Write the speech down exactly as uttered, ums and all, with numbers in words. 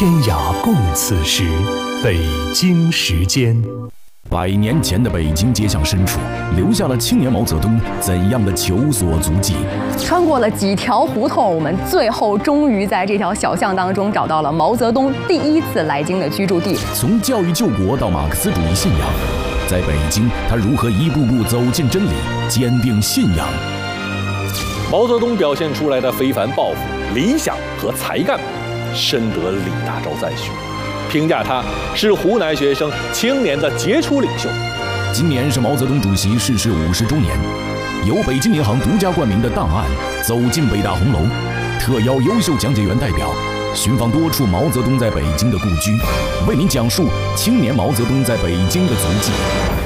天涯共此时，北京时间。 百年前的北京街巷深处，留下了青年毛泽东怎样的求索足迹？ 穿过了几条胡同，我们最后终于在这条小巷当中找到了毛泽东第一次来京的居住地。 从教育救国到马克思主义信仰，在北京，他如何一步步走进真理，坚定信仰？ 毛泽东表现出来的非凡抱负、理想和才干，深得李大钊赞许，评价他是湖南学生青年的杰出领袖。 今年是毛泽东主席逝世五十周年，由北京银行独家冠名的档案《走进北大红楼》，特邀优秀讲解员代表，寻访多处毛泽东在北京的故居，为您讲述青年毛泽东在北京的足迹。